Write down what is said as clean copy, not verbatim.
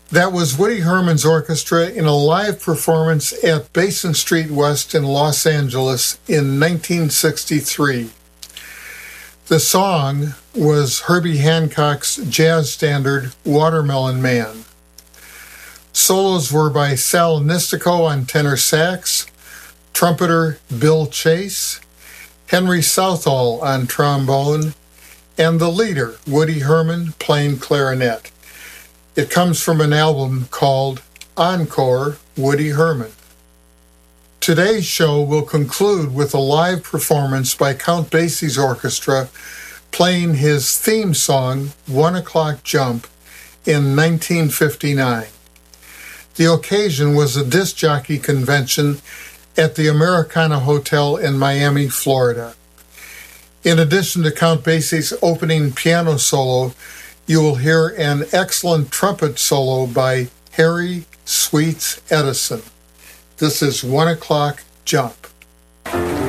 That was Woody Herman's orchestra in a live performance at Basin Street West in Los Angeles in 1963. The song was Herbie Hancock's jazz standard, Watermelon Man. Solos were by Sal Nistico on tenor sax, trumpeter Bill Chase, Henry Southall on trombone, and the leader, Woody Herman, playing clarinet. It comes from an album called Encore, Woody Herman. Today's show will conclude with a live performance by Count Basie's orchestra playing his theme song, 1 O'Clock Jump, in 1959. The occasion was a disc jockey convention at the Americana Hotel in Miami, Florida. In addition to Count Basie's opening piano solo, you will hear an excellent trumpet solo by Harry Sweets Edison. This is 1 O'Clock Jump.